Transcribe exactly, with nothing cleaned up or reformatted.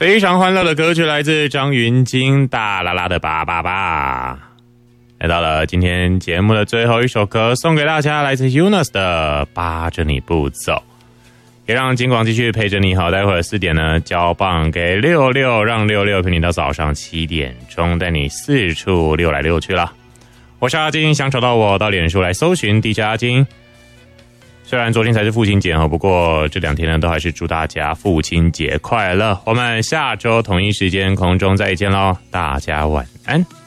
非常欢乐的歌曲来自张芸京，大啦啦的爸爸爸。来到了今天节目的最后一首歌，送给大家，来自 Yunus 的扒着你不走。也让金广继续陪着你好，待会儿四点呢交棒给六六，让六六陪你到早上七点钟，带你四处溜来溜去了。我是阿金，想找到我到脸书来搜寻 D J 阿金。虽然昨天才是父亲节，不过这两天呢都还是祝大家父亲节快乐。我们下周同一时间空中再见咯，大家晚安。